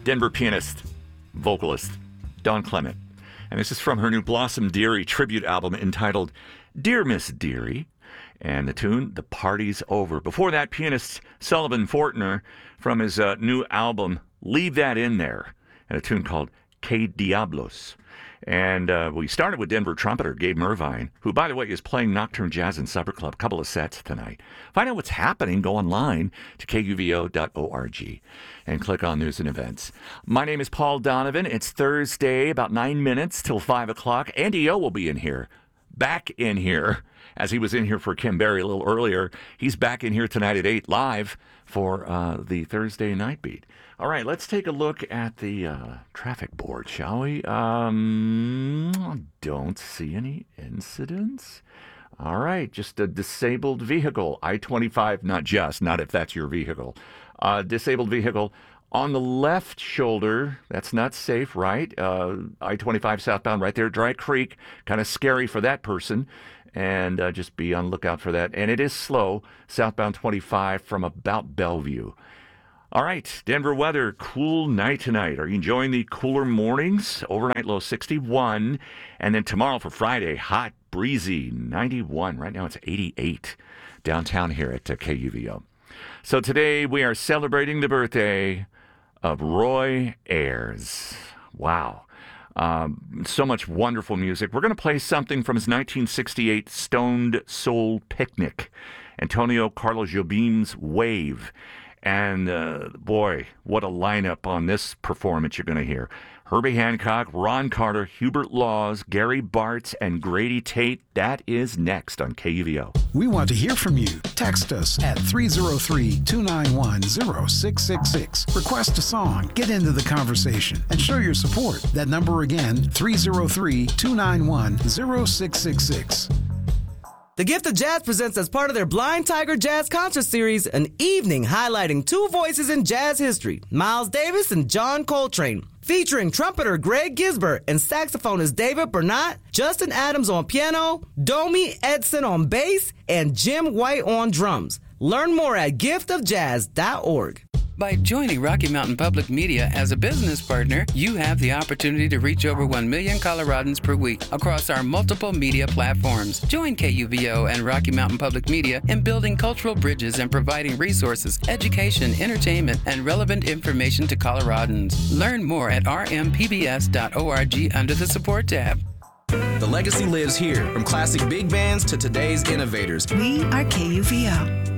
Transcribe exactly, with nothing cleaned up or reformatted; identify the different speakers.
Speaker 1: Denver pianist, vocalist, Dawn Clement. And this is from her new Blossom Dearie tribute album entitled Dear Miss Dearie. And the tune, The Party's Over. Before that, pianist Sullivan Fortner from his uh, new album, Leave That In There, and a tune called Que Diablos. And uh, we started with Denver trumpeter Gabe Mervine, who, by the way, is playing Nocturne Jazz and Supper Club, a couple of sets tonight. Find out what's happening. Go online to K U V O dot org and click on News and Events. My name is Paul Donovan. It's Thursday, about nine minutes till five o'clock. Andy O will be in here, back in here, as he was in here for Kim Berry a little earlier. He's back in here tonight at eight live for uh, the Thursday Night Beat. All right, let's take a look at the uh, traffic board, shall we? Um, don't see any incidents. All right, just a disabled vehicle. I twenty-five, not just, not if that's your vehicle. Uh, disabled vehicle on the left shoulder. That's not safe, right? Uh, I twenty-five southbound right there at Dry Creek. Kind of scary for that person. And uh, just be on lookout for that. And it is slow, southbound twenty-five from about Bellevue. All right, Denver weather, cool night tonight. Are you enjoying the cooler mornings? Overnight low sixty-one. And then tomorrow for Friday, hot, breezy, ninety-one. Right now it's eighty-eight downtown here at uh, K U V O. So today we are celebrating the birthday of Roy Ayers. Wow. Um, so much wonderful music. We're going to play something from his nineteen sixty-eight Stoned Soul Picnic, Antonio Carlos Jobim's Wave. And uh, boy, what a lineup on this performance you're going to hear. Herbie Hancock, Ron Carter, Hubert Laws, Gary Bartz, and Grady Tate. That is next on K U V O.
Speaker 2: We want to hear from you. Text us at three oh three, two nine one, oh six six six. Request a song, get into the conversation, and show your support. That number again, three oh three, two nine one, oh six six six.
Speaker 3: The Gift of Jazz presents as part of their Blind Tiger Jazz Concert Series an evening highlighting two voices in jazz history, Miles Davis and John Coltrane. Featuring trumpeter Greg Gisbert and saxophonist David Bernat, Justin Adams on piano, Domi Edson on bass, and Jim White on drums. Learn more at gift of jazz dot org.
Speaker 4: By joining Rocky Mountain Public Media as a business partner, you have the opportunity to reach over one million Coloradans per week across our multiple media platforms. Join K U V O and Rocky Mountain Public Media in building cultural bridges and providing resources, education, entertainment, and relevant information to Coloradans. Learn more at r m p b s dot org under the Support tab.
Speaker 5: The legacy lives here, from classic big bands to today's innovators.
Speaker 6: We are K U V O.